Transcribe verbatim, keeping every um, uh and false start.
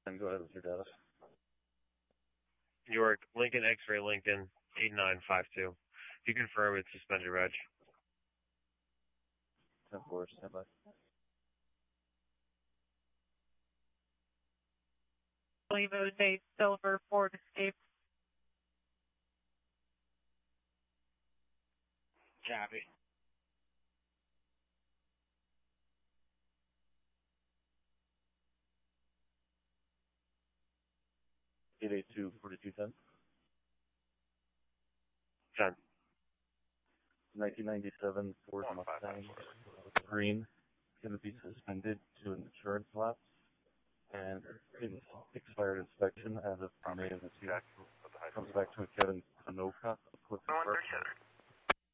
And go ahead with your data. New York, Lincoln X-Ray Lincoln, eight nine five two. If you confirm it's suspended reg. ten four, stand by. I believe it was a silver Ford Escape. Copy. eight eight two, forty-two ten. ten. nineteen ninety-seven Ford Mustang, green, going to be suspended to an insurance lapse and expired inspection as of May of this year. Comes back to a Kevin Sanoka, Clifton Park.